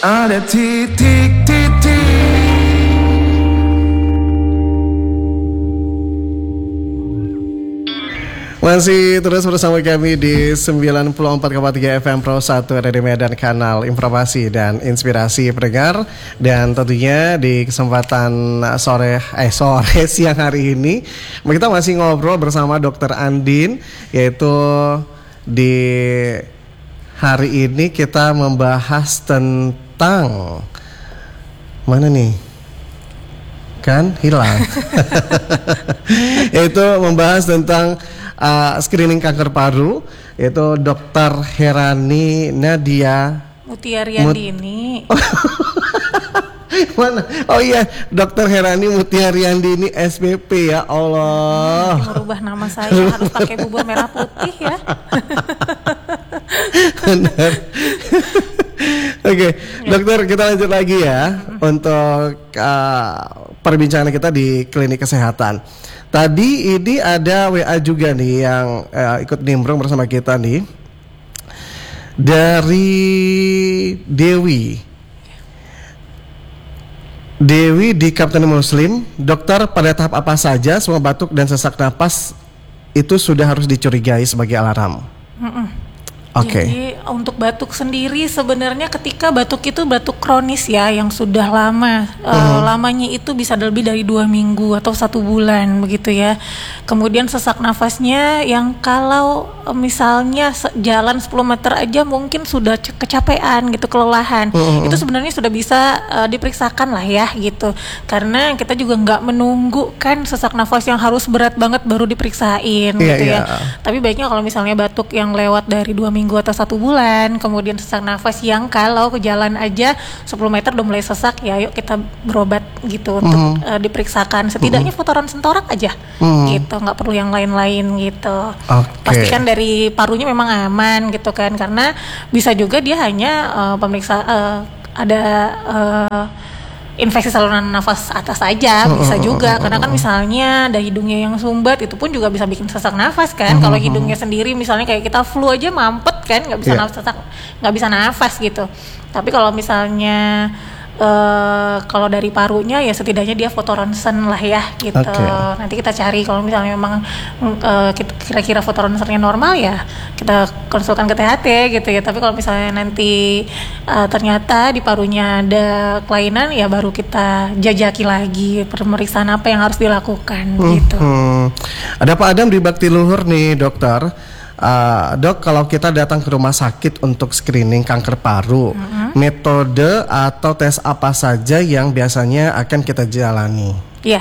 Ada titik-titik. Masih terus bersama kami di 94,3 FM Pro 1 Radio Medan, kanal informasi dan inspirasi pendengar. Dan tentunya di kesempatan sore siang hari ini kita masih ngobrol bersama Dr. Andin, yaitu di hari ini kita membahas tentang mana nih? Kan hilang. Yaitu membahas tentang screening kanker paru, yaitu Dr. Herani Nadia Mutiaryandini. Mana? Oh iya, Dr. Herani Mutiaryandini SPP, ya Allah. Merubah nama saya harus pakai bubur merah putih ya. Benar. Oke, dokter, kita lanjut lagi ya untuk perbincangan kita di klinik kesehatan. Tadi ini ada WA juga nih yang ikut nimbrung bersama kita nih, dari Dewi di Kapten Muslim. Dokter, pada tahap apa saja semua batuk dan sesak napas itu sudah harus dicurigai sebagai alarm? Okay. Jadi untuk batuk sendiri sebenarnya ketika batuk itu batuk kronis ya, yang sudah lama, lamanya itu bisa lebih dari 2 minggu atau 1 bulan begitu ya. Kemudian sesak nafasnya yang kalau misalnya jalan 10 meter aja mungkin sudah kecapean gitu, kelelahan, itu sebenarnya sudah bisa diperiksakan lah ya gitu. Karena kita juga nggak menunggu kan sesak nafas yang harus berat banget baru diperiksain gitu ya. Tapi baiknya kalau misalnya batuk yang lewat dari 2 minggu atau 1 bulan, kemudian sesak nafas yang kalau ke jalan aja 10 meter udah mulai sesak, ya yuk kita berobat gitu untuk diperiksakan setidaknya fotoron sentorak aja gitu, nggak perlu yang lain-lain gitu. Pastikan dari parunya memang aman gitu kan, karena bisa juga dia hanya ada infeksi saluran nafas atas saja, bisa juga karena kan misalnya dari hidungnya yang sumbat itu pun juga bisa bikin sesak nafas kan. Kalau hidungnya sendiri misalnya kayak kita flu aja mampet kan, nggak bisa nggak bisa nafas gitu. Tapi kalau misalnya kalau dari parunya ya setidaknya dia fotoronsen lah ya gitu. Nanti kita cari kalau misalnya memang kira-kira fotoronsennya normal ya kita konsulkan ke THT gitu ya. Tapi kalau misalnya nanti ternyata di parunya ada kelainan, ya baru kita jajaki lagi pemeriksaan apa yang harus dilakukan gitu. Ada Pak Adam di Bakti Luhur nih, dokter. Dok, kalau kita datang ke rumah sakit untuk screening kanker paru, metode atau tes apa saja yang biasanya akan kita jalani? Ya,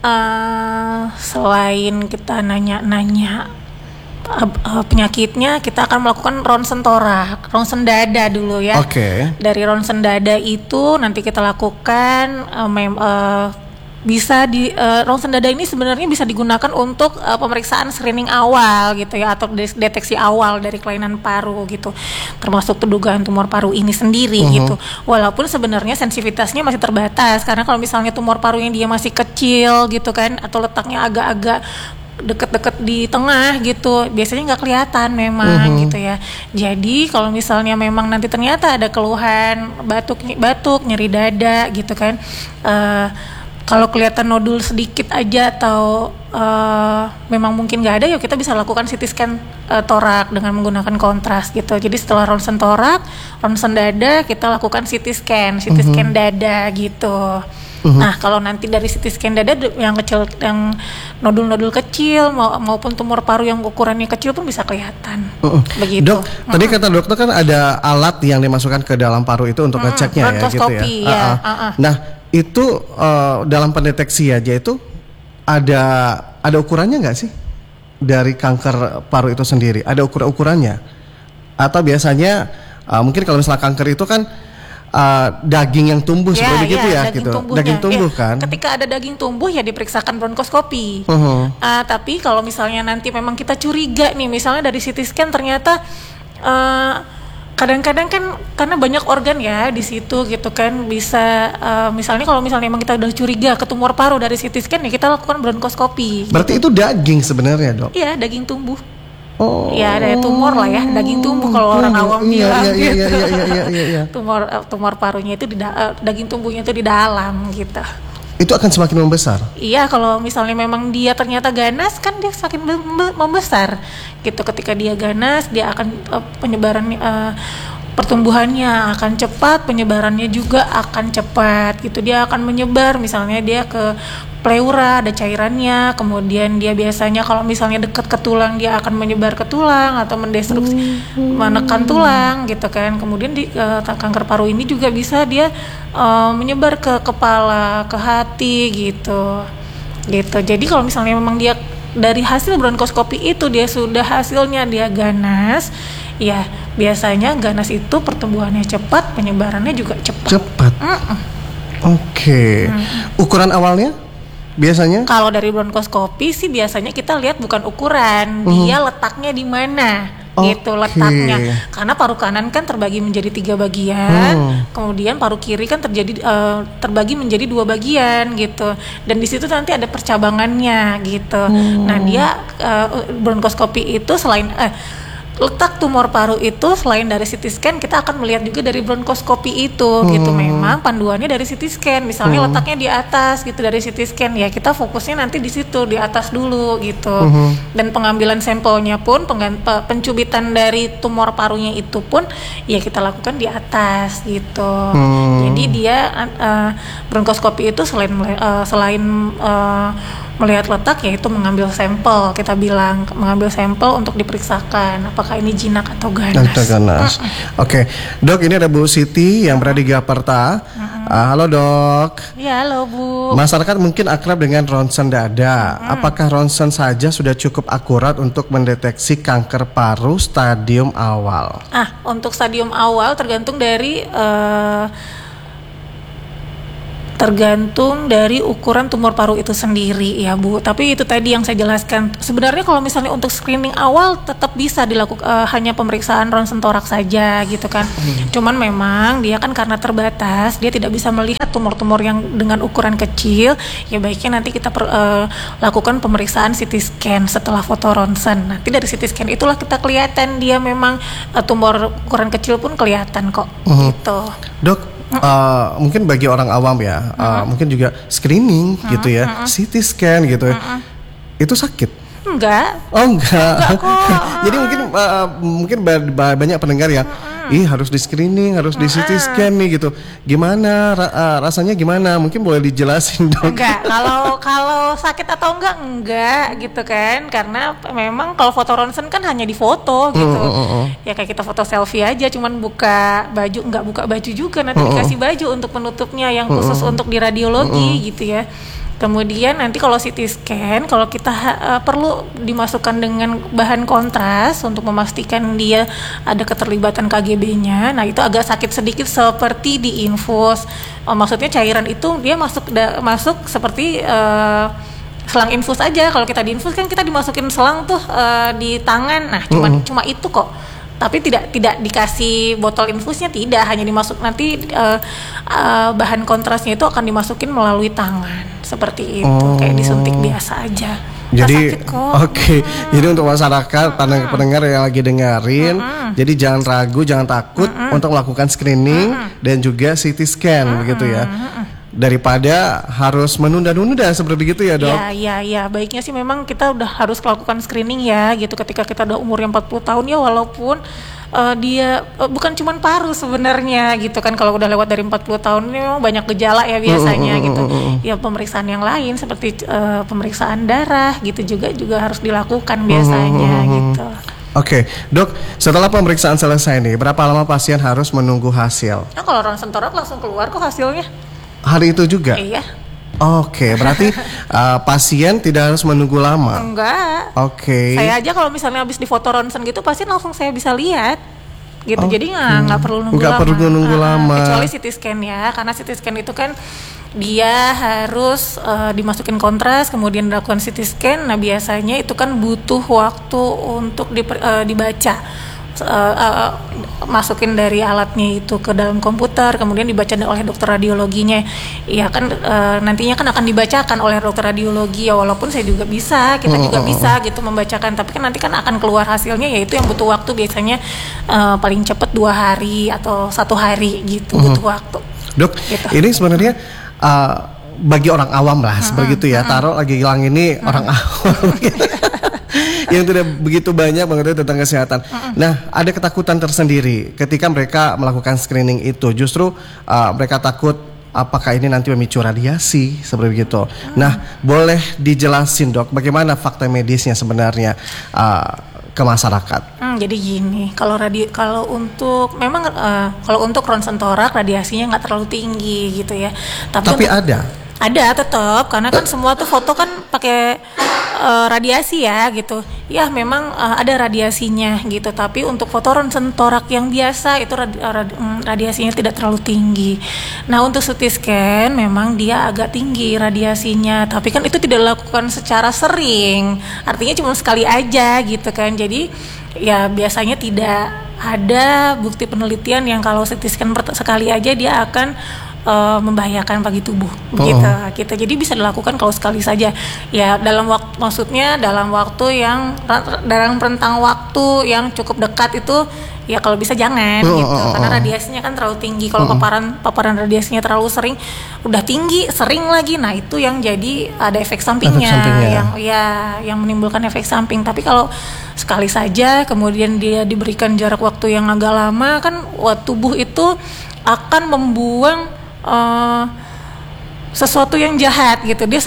selain kita nanya-nanya penyakitnya, kita akan melakukan ronsen torak, ronsen dada dulu ya. Dari ronsen dada itu nanti kita lakukan bisa di ronsen dada ini sebenarnya bisa digunakan untuk pemeriksaan screening awal gitu ya, atau deteksi awal dari kelainan paru gitu, termasuk dugaan tumor paru ini sendiri gitu. Walaupun sebenarnya sensitivitasnya masih terbatas, karena kalau misalnya tumor parunya dia masih kecil gitu kan, atau letaknya agak-agak deket-deket di tengah gitu, biasanya nggak kelihatan memang gitu ya. Jadi kalau misalnya memang nanti ternyata ada keluhan batuk, nyeri dada gitu kan, kalau kelihatan nodul sedikit aja atau memang mungkin nggak ada, ya kita bisa lakukan CT scan torak dengan menggunakan kontras gitu. Jadi setelah ronsen torak, ronsen dada, kita lakukan CT scan dada gitu. Nah kalau nanti dari CT scan dada yang kecil, yang nodul-nodul kecil maupun tumor paru yang ukurannya kecil pun bisa kelihatan. Begitu. Dok, tadi kata dokter kan ada alat yang dimasukkan ke dalam paru itu untuk ngeceknya ya gitu ya. Nah itu dalam pendeteksi aja itu ada ukurannya nggak sih dari kanker paru itu sendiri? Ada ukurannya? Atau biasanya mungkin kalau misalnya kanker itu kan daging yang tumbuh seperti begitu ya gitu. Daging tumbuh kan. Ketika ada daging tumbuh ya diperiksakan bronkoskopi. Tapi kalau misalnya nanti memang kita curiga nih, misalnya dari CT scan ternyata kadang-kadang kan karena banyak organ ya di situ gitu kan, bisa misalnya kalau misalnya emang kita udah curiga ke tumor paru dari CT scan ya kita lakukan bronkoskopi. Berarti gitu. Itu daging sebenarnya, Dok? Iya, daging tumbuh. Oh. Ya ada tumor lah ya, daging tumbuh kalau orang awam bilang gitu. Iya. Tumor parunya itu daging tumbuhnya itu di dalam gitu. Itu akan semakin membesar. Iya, kalau misalnya memang dia ternyata ganas kan dia semakin membesar gitu. Ketika dia ganas, dia akan penyebaran pertumbuhannya akan cepat, penyebarannya juga akan cepat gitu. Dia akan menyebar, misalnya dia ke pleura, ada cairannya, kemudian dia biasanya kalau misalnya dekat ke tulang dia akan menyebar ke tulang atau mendestruksi, menekan tulang gitu kan. Kemudian di kanker paru ini juga bisa dia menyebar ke kepala, ke hati gitu. Jadi kalau misalnya memang dia dari hasil bronkoskopi itu dia sudah hasilnya dia ganas, ya biasanya ganas itu pertumbuhannya cepat, penyebarannya juga cepat. Oke. Ukuran awalnya biasanya? Kalau dari bronkoskopi sih biasanya kita lihat bukan ukuran, dia letaknya di mana. Gitu letaknya, karena paru kanan kan terbagi menjadi 3 bagian, kemudian paru kiri kan terbagi menjadi 2 bagian gitu, dan di situ nanti ada percabangannya gitu. Nah dia bronkoskopi itu selain letak tumor paru itu selain dari CT scan kita akan melihat juga dari bronkoskopi itu gitu. Memang panduannya dari CT scan, misalnya letaknya di atas gitu dari CT scan, ya kita fokusnya nanti di situ di atas dulu gitu. Dan pengambilan sampelnya pun pencubitan dari tumor parunya itu pun ya kita lakukan di atas gitu. Jadi dia bronkoskopi itu selain melihat letak, yaitu mengambil sampel, kita bilang mengambil sampel untuk diperiksakan apakah ini jinak atau ganas. Oke. Dok, ini ada Bu Siti yang berada di Gaperta. Halo Dok. Ya, halo Bu. Masyarakat mungkin akrab dengan ronsen dada. Apakah ronsen saja sudah cukup akurat untuk mendeteksi kanker paru stadium awal? Untuk stadium awal tergantung dari ukuran tumor paru itu sendiri ya Bu. Tapi itu tadi yang saya jelaskan. Sebenarnya kalau misalnya untuk screening awal tetap bisa dilakukan hanya pemeriksaan ronsen toraks saja gitu kan. Cuman memang dia kan karena terbatas, dia tidak bisa melihat tumor-tumor yang dengan ukuran kecil. Ya baiknya nanti kita lakukan pemeriksaan CT scan setelah foto ronsen. Nanti dari CT scan itulah kita kelihatan dia memang tumor ukuran kecil pun kelihatan kok gitu. Dok, mungkin bagi orang awam ya, mungkin juga screening gitu ya, CT scan gitu, itu sakit? Enggak. Oh enggak kok. Jadi mungkin banyak pendengar yang harus di screening, harus di CT scan nih gitu. Gimana rasanya gimana? Mungkin boleh dijelasin Dok. Enggak, kalau sakit atau enggak gitu kan. Karena memang kalau foto ronsen kan hanya di foto gitu. Ya kayak kita foto selfie aja, cuman buka baju, enggak buka baju juga, nanti dikasih baju untuk penutupnya yang khusus untuk di radiologi gitu ya. Kemudian nanti kalau CT scan, kalau kita perlu dimasukkan dengan bahan kontras untuk memastikan dia ada keterlibatan KGB-nya. Nah itu agak sakit sedikit seperti diinfus. Maksudnya cairan itu dia masuk seperti selang infus aja. Kalau kita diinfus kan kita dimasukin selang tuh di tangan. Nah cuma itu kok. Tapi tidak dikasih botol infusnya, tidak, hanya dimasuk nanti bahan kontrasnya itu akan dimasukin melalui tangan seperti itu, kayak disuntik biasa aja. Jadi jadi untuk masyarakat pendengar yang lagi dengerin, jadi jangan ragu, jangan takut untuk melakukan screening dan juga CT scan begitu ya. Daripada harus menunda-nunda seperti itu ya Dok? Ya, baiknya sih memang kita udah harus melakukan screening ya gitu ketika kita udah umurnya 40 tahun ya, walaupun dia bukan cuma paru sebenarnya gitu kan. Kalau udah lewat dari 40 tahun ini memang banyak gejala ya biasanya gitu. Ya pemeriksaan yang lain seperti pemeriksaan darah gitu juga harus dilakukan biasanya gitu. Oke, Dok, setelah pemeriksaan selesai nih, berapa lama pasien harus menunggu hasil? Nah, kalau ronsen toraks langsung keluar kok hasilnya. Hari itu juga? Iya. Oke, berarti pasien tidak harus menunggu lama? Enggak. Oke. Saya aja kalau misalnya habis di foto ronsen gitu, pasien langsung saya bisa lihat gitu. Jadi nggak perlu nunggu lama. Nggak perlu nunggu lama. Kecuali CT scan ya, karena CT scan itu kan dia harus dimasukin kontras, kemudian dilakukan CT scan. Nah biasanya itu kan butuh waktu untuk dibaca masukin dari alatnya itu ke dalam komputer, kemudian dibaca oleh dokter radiologinya. Ya kan nantinya kan akan dibacakan oleh dokter radiologi ya, walaupun saya juga bisa, kita juga bisa gitu membacakan, tapi kan nanti kan akan keluar hasilnya, yaitu yang butuh waktu biasanya paling cepat 2 hari atau 1 hari gitu butuh waktu. Dok, gitu. Ini sebenarnya bagi orang awam lah seperti itu ya, taruh lagi hilang ini orang awam yang tidak begitu banyak mengerti tentang kesehatan. Nah, ada ketakutan tersendiri ketika mereka melakukan screening itu. Justru mereka takut apakah ini nanti memicu radiasi seperti itu. Nah, boleh dijelasin dok, bagaimana fakta medisnya sebenarnya ke masyarakat? Jadi gini, kalau untuk memang kalau untuk ronsen torak radiasinya nggak terlalu tinggi gitu ya. Tapi ada tetap, karena kan semua tuh foto kan pakai radiasi ya gitu. Ya memang ada radiasinya gitu, tapi untuk foto ronsen torak yang biasa itu radiasinya tidak terlalu tinggi. Nah, untuk CT scan memang dia agak tinggi radiasinya, tapi kan itu tidak dilakukan secara sering. Artinya cuma sekali aja gitu kan. Jadi ya biasanya tidak ada bukti penelitian yang kalau CT scan sekali aja dia akan membahayakan bagi tubuh gitu. Jadi bisa dilakukan kalau sekali saja ya, dalam waktu yang dalam rentang waktu yang cukup dekat itu ya, kalau bisa jangan gitu, karena radiasinya kan terlalu tinggi. Kalau paparan radiasinya terlalu sering, udah tinggi sering lagi, nah itu yang jadi ada efek sampingnya. Yang menimbulkan efek samping. Tapi kalau sekali saja kemudian dia diberikan jarak waktu yang agak lama, kan tubuh itu akan membuang sesuatu yang jahat gitu. Dia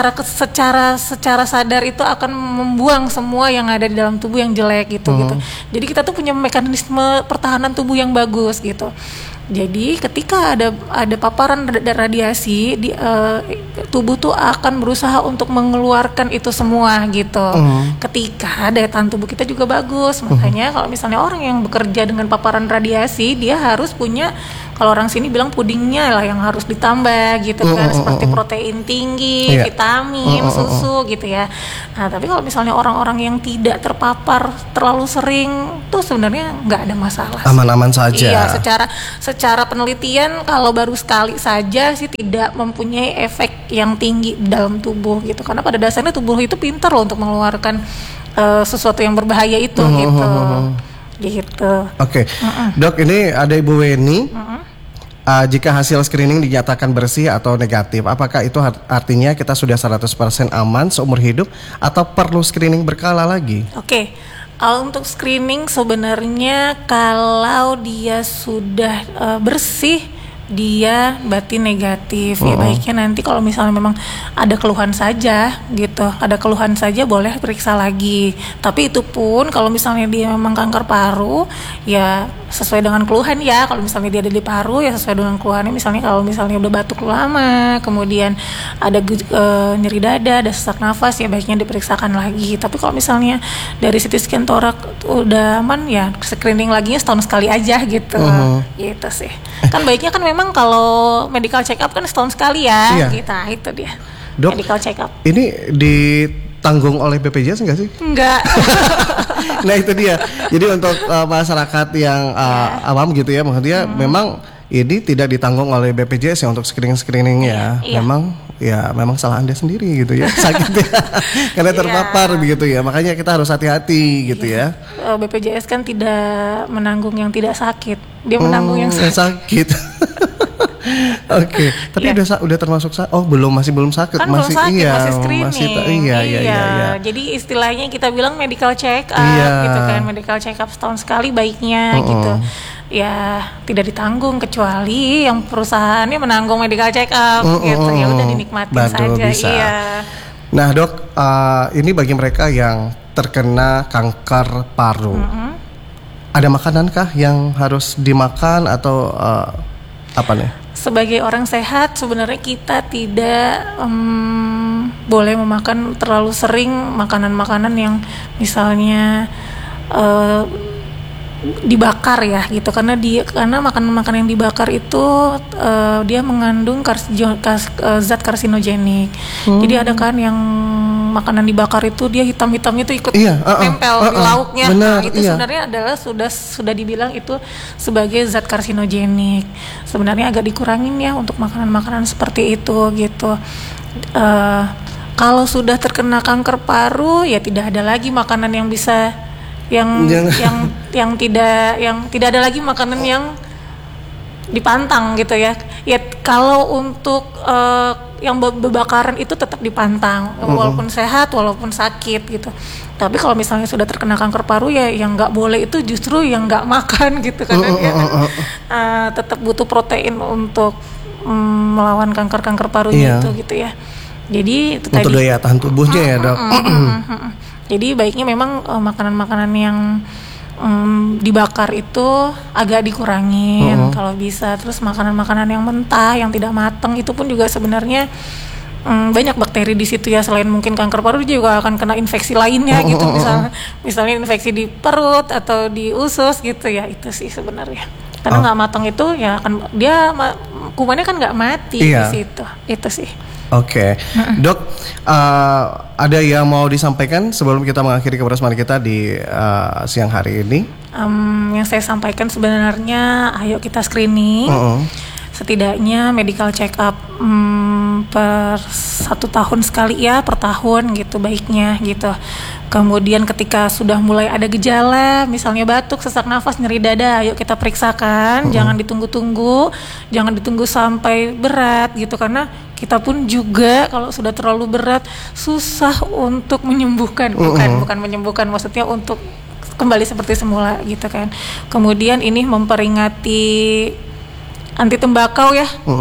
secara sadar itu akan membuang semua yang ada di dalam tubuh yang jelek gitu. Jadi kita tuh punya mekanisme pertahanan tubuh yang bagus gitu. Jadi ketika ada paparan radiasi, tubuh tuh akan berusaha untuk mengeluarkan itu semua gitu. Ketika daya tahan tubuh kita juga bagus, makanya kalau misalnya orang yang bekerja dengan paparan radiasi, dia harus punya, kalau orang sini bilang pudingnya lah yang harus ditambah gitu kan, seperti protein tinggi, vitamin, susu gitu ya. Nah, tapi kalau misalnya orang-orang yang tidak terpapar terlalu sering, tuh sebenarnya nggak ada masalah. Aman-aman saja. Iya, secara penelitian kalau baru sekali saja sih tidak mempunyai efek yang tinggi dalam tubuh gitu, karena pada dasarnya tubuh itu pintar loh untuk mengeluarkan sesuatu yang berbahaya itu gitu. Oke. Dok, ini ada Ibu Weni. Jika hasil screening dinyatakan bersih atau negatif, apakah itu artinya kita sudah 100% aman seumur hidup atau perlu screening berkala lagi? Oke. Untuk screening sebenarnya kalau dia sudah bersih, dia berarti negatif. Ya baiknya nanti kalau misalnya memang ada keluhan saja gitu, boleh periksa lagi. Tapi itu pun kalau misalnya dia memang kanker paru, ya sesuai dengan keluhan ya. Kalau misalnya dia ada di paru, ya sesuai dengan keluhannya. Misalnya kalau misalnya udah batuk lama, kemudian ada nyeri dada, ada sesak nafas, ya baiknya diperiksakan lagi. Tapi kalau misalnya dari CT scan torak udah aman, ya screening laginya setahun sekali aja gitu. Gitu sih. Kan baiknya kan memang kalau medical check up kan setahun sekali ya. Itu dia. Dok, medical check up. Ini ditanggung oleh BPJS enggak sih? Enggak. Nah itu dia. Jadi untuk masyarakat yang awam gitu ya, maksudnya memang ini tidak ditanggung oleh BPJS ya untuk screening ya. Memang salah Anda sendiri gitu ya, sakit ya, karena terpapar begitu ya. Makanya kita harus hati-hati gitu ya. BPJS kan tidak menanggung yang tidak sakit, dia menanggung yang sakit. Oke, tapi udah termasuk masih belum sakit, kan masih masih screening. Iya. Jadi istilahnya kita bilang medical check up gitu kan, medical check up setahun sekali baiknya gitu. Ya tidak ditanggung kecuali yang perusahaannya menanggung medical check up gitu. Ya udah dinikmatin saja. Bisa. Iya. Nah dok, ini bagi mereka yang terkena kanker paru, ada makanankah yang harus dimakan atau apa nih? Sebagai orang sehat sebenarnya kita tidak boleh memakan terlalu sering makanan-makanan yang misalnya dibakar ya gitu, karena makanan-makanan yang dibakar itu dia mengandung zat karsinogenik. Jadi ada kan yang makanan dibakar itu dia hitam-hitamnya tuh ikut nempel di lauknya. Benar, itu sebenarnya adalah sudah dibilang itu sebagai zat karsinogenik. Sebenarnya agak dikurangin ya untuk makanan-makanan seperti itu gitu. Kalau sudah terkena kanker paru ya tidak ada lagi makanan yang bisa yang tidak ada lagi makanan yang dipantang gitu ya. Ya kalau untuk yang bebakaran itu tetap dipantang walaupun sehat walaupun sakit gitu. Tapi kalau misalnya sudah terkena kanker paru ya yang nggak boleh itu justru yang nggak makan gitu karena dia kan tetap butuh protein untuk melawan kanker parunya itu gitu ya. Jadi itu untuk daya tahan tubuhnya ya dok. Jadi baiknya memang makanan-makanan yang dibakar itu agak dikurangin kalau bisa. Terus makanan-makanan yang mentah yang tidak matang itu pun juga sebenarnya banyak bakteri di situ ya. Selain mungkin kanker paru juga akan kena infeksi lainnya gitu. Misalnya infeksi di perut atau di usus gitu ya. Itu sih sebenarnya. Karena nggak matang itu ya akan kumannya kan nggak mati di situ. Itu sih. Oke. Dok, ada yang mau disampaikan sebelum kita mengakhiri kebersamaan kita di siang hari ini? Yang saya sampaikan sebenarnya, ayo kita screening. Setidaknya medical check up per 1 tahun sekali ya, per tahun gitu baiknya gitu. Kemudian ketika sudah mulai ada gejala, misalnya batuk, sesak nafas, nyeri dada, ayo kita periksakan. Jangan ditunggu-tunggu, jangan ditunggu sampai berat gitu, karena kita pun juga kalau sudah terlalu berat susah untuk menyembuhkan, bukan menyembuhkan, maksudnya untuk kembali seperti semula gitu kan. Kemudian ini memperingati anti tembakau ya.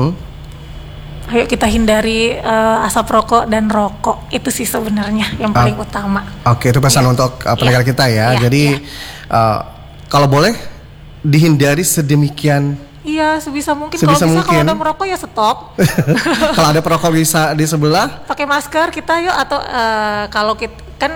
Ayo kita hindari asap rokok dan rokok. Itu sih sebenarnya yang paling utama. Oke, itu pesan untuk pendengar kita ya. Jadi kalau boleh dihindari sedemikian. Iya, sebisa mungkin. Kalau bisa kalau ada merokok ya stop. Kalau ada perokok bisa di sebelah. Pakai masker kita yuk, atau kalau kita kan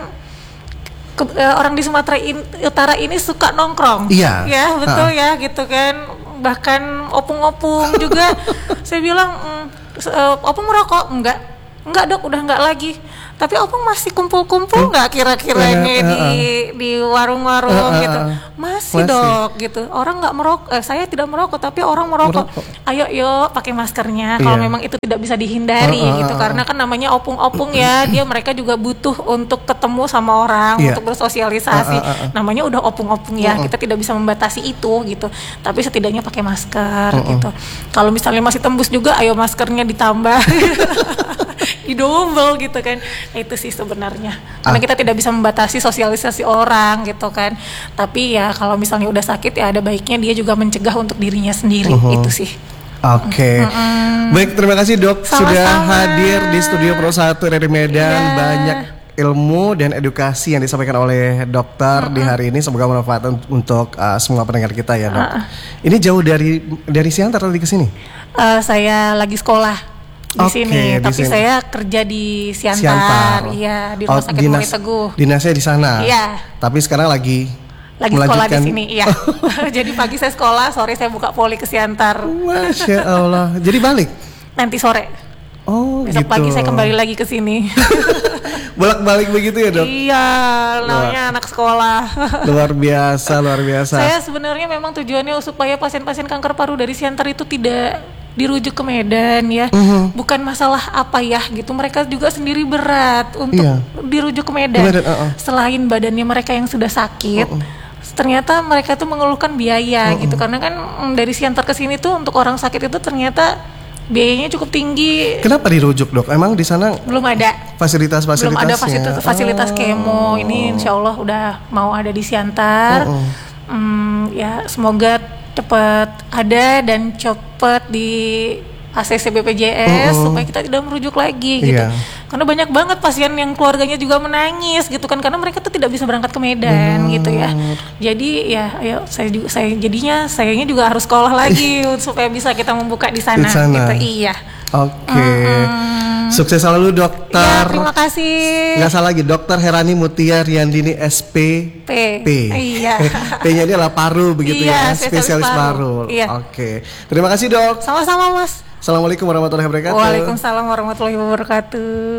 orang di Sumatera Utara ini suka nongkrong. Iya. Ya betul ya gitu kan. Bahkan opung-opung juga. Saya bilang opung merokok? Enggak dok, udah enggak lagi. Tapi opung masih kumpul-kumpul nggak kira-kira di warung-warung gitu? Masih dok gitu. Orang nggak merokok, saya tidak merokok tapi orang merokok. Ayo yuk pakai maskernya. Kalau memang itu tidak bisa dihindari gitu, karena kan namanya opung-opung ya, mereka juga butuh untuk ketemu sama orang, untuk bersosialisasi. Namanya udah opung-opung ya, kita tidak bisa membatasi itu gitu. Tapi setidaknya pakai masker gitu. Kalau misalnya masih tembus juga, ayo maskernya ditambah. Didouble gitu kan. Itu sih sebenarnya, karena kita tidak bisa membatasi sosialisasi orang gitu kan. Tapi ya kalau misalnya udah sakit ya ada baiknya dia juga mencegah untuk dirinya sendiri. Itu sih. Oke. Baik, terima kasih dok. Sama-sama. Sudah hadir di studio Pro 1 dari Medan. Banyak ilmu dan edukasi yang disampaikan oleh dokter di hari ini. Semoga bermanfaat untuk semua pendengar kita ya dok. Ini jauh dari Siantar tadi ke sini? Saya lagi sekolah di sini, tapi saya kerja di Siantar. Iya, di Rumah Sakit Murid Teguh. Dinasnya di sana. Iya. Tapi sekarang lagi sekolah di sini, iya. Jadi pagi saya sekolah, sore saya buka poli ke Siantar. Masya Allah. Jadi balik? Nanti sore. Oh, besok gitu. pagi saya kembali lagi ke sini. Bolak-balik begitu ya dok? Iya, namanya anak sekolah. Luar biasa. Saya sebenarnya memang tujuannya supaya pasien-pasien kanker paru dari Siantar itu tidak dirujuk ke Medan ya. Bukan masalah apa ya gitu, mereka juga sendiri berat untuk dirujuk ke Medan. Selain badannya mereka yang sudah sakit, ternyata mereka tuh mengeluhkan biaya gitu, karena kan dari Siantar ke sini tuh untuk orang sakit itu ternyata biayanya cukup tinggi. Kenapa dirujuk dok? Emang di sana belum ada fasilitas-fasilitasnya? Belum ada fasilitas kemo. Ini insya Allah udah mau ada di Siantar. Ya semoga cepat ada dan cepat di ACC BPJS supaya kita tidak merujuk lagi gitu. Karena banyak banget pasien yang keluarganya juga menangis gitu kan, karena mereka tuh tidak bisa berangkat ke Medan gitu ya. Jadi ya ayo sayanya juga harus sekolah lagi supaya bisa kita membuka di sana. Gitu. Iya. Oke. Sukses selalu dokter. Ya, terima kasih. Nggak salah lagi, Dokter Herani Mutia Riandini SPP. Iya. P-nya ini adalah paru begitu ya, spesialis paru. Iya. Oke. Terima kasih dok. Sama-sama mas. Assalamualaikum warahmatullahi wabarakatuh. Waalaikumsalam warahmatullahi wabarakatuh.